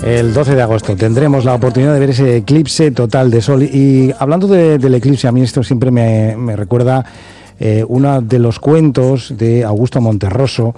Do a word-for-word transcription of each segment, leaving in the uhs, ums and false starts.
El doce de agosto tendremos la oportunidad de ver ese eclipse total de sol. Y hablando de, del eclipse, a mí esto siempre me, me recuerda eh, uno de los cuentos de Augusto Monterroso,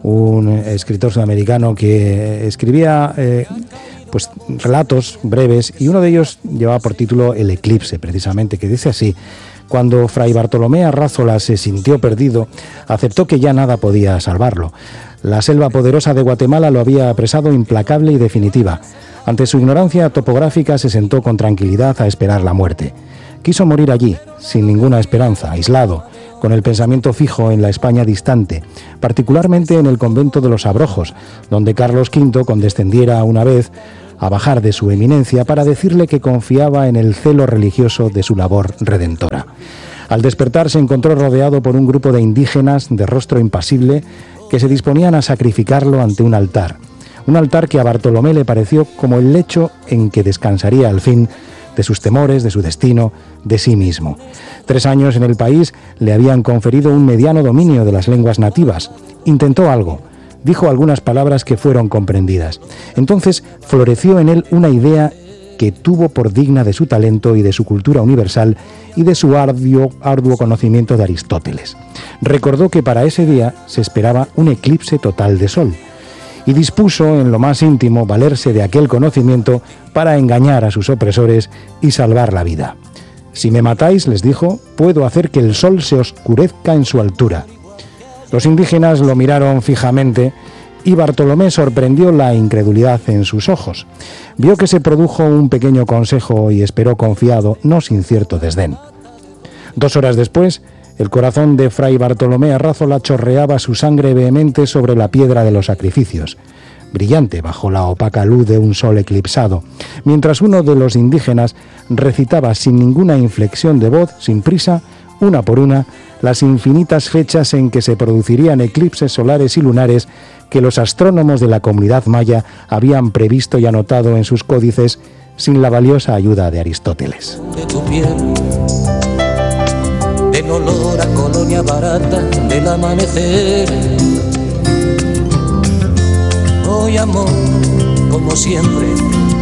un escritor sudamericano que escribía eh, pues relatos breves, y uno de ellos llevaba por título El eclipse, precisamente, que dice así: cuando Fray Bartolomé Arrázola se sintió perdido, aceptó que ya nada podía salvarlo. La selva poderosa de Guatemala lo había apresado implacable y definitiva. Ante su ignorancia topográfica se sentó con tranquilidad a esperar la muerte. Quiso morir allí, sin ninguna esperanza, aislado, con el pensamiento fijo en la España distante, particularmente en el convento de los Abrojos, donde Carlos quinto condescendiera una vez a bajar de su eminencia para decirle que confiaba en el celo religioso de su labor redentora. Al despertar se encontró rodeado por un grupo de indígenas de rostro impasible que se disponían a sacrificarlo ante un altar, un altar que a Bartolomé le pareció como el lecho en que descansaría al fin de sus temores, de su destino, de sí mismo. Tres años en el país le habían conferido un mediano dominio de las lenguas nativas. Intentó algo, dijo algunas palabras que fueron comprendidas. Entonces floreció en él una idea que tuvo por digna de su talento y de su cultura universal y de su arduo, arduo conocimiento de Aristóteles. Recordó que para ese día se esperaba un eclipse total de sol y dispuso en lo más íntimo valerse de aquel conocimiento para engañar a sus opresores y salvar la vida. Si me matáis, les dijo, puedo hacer que el sol se oscurezca en su altura. Los indígenas lo miraron fijamente y Bartolomé sorprendió la incredulidad en sus ojos. Vio que se produjo un pequeño consejo y esperó confiado, no sin cierto desdén. Dos horas después, el corazón de Fray Bartolomé Arrázola chorreaba su sangre vehemente sobre la piedra de los sacrificios, brillante bajo la opaca luz de un sol eclipsado, mientras uno de los indígenas recitaba sin ninguna inflexión de voz, sin prisa, una por una, las infinitas fechas en que se producirían eclipses solares y lunares que los astrónomos de la comunidad maya habían previsto y anotado en sus códices sin la valiosa ayuda de Aristóteles. De tu piel, en olor a colonia barata del amanecer. Hoy amor, como siempre,